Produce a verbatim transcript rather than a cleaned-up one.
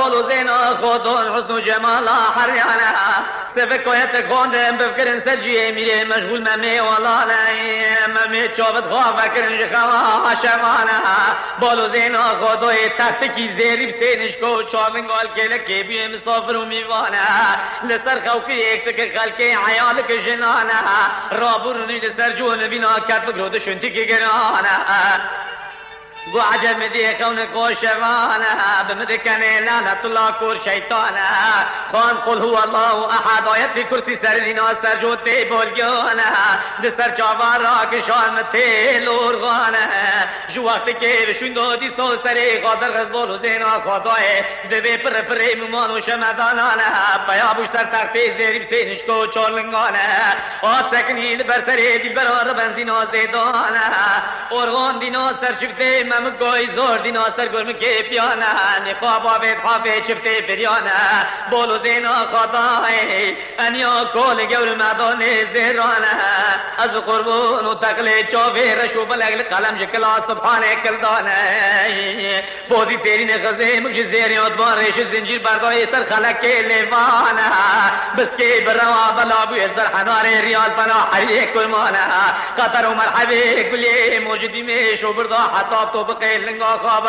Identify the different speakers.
Speaker 1: بولو زينا خودون حسن جمالا حريانا سفك ويتك خوندم بفكرن سجيه ميري مشغول ممي والله لاي ممي چوبت خواه فكرن جخوا عشمانا بولو زينا خودوي تحتكي زيري بسينشكو چوبن قال كيلكي بيه مسافر وميوانا لسر خوكي اكتك خلقي عيالك جنانا رابورني لسر جون بينا كتبك رو دشنتي كي جرانا گو عجب مدی خون کوشوانا بمدکنه لعنت الله کور شیطانا خان قل هو الله احد آیت فی کرسی سر دینا سر جوتی بولگانا دسر چاوان را کشان متی لورغانا جو وقت که بشون دادی سو سری قادر غزبال و زینا خدای دوی پر پر ممان و شمدانانا پیا بوش سر تختی زیریم سینش کو چارلنگانا آت سکنی بر سری دی برار بنزینا زیدانا ارغان دینا سر شفته مم کوئی زور دینا سر گرم کے پیانا نقاب آبید حافظ چفتے پریانا بولو دینا خطائے انیا کول گور مدان زیرانا از قربون و تقلی چوبے رشو بلگل قلم جکلا سبحانه کلدانا بودی تیری نخزے مکش زیری ادبان ریش زنجیر بردائی سر خلق کے لیوانا بس کے بروا بلا بوی سر حنار ریال پنا حریق کلمانا قطر و مرحبی کلی موجودی میں شو بردا حتاب تو بقیل لنگا خواب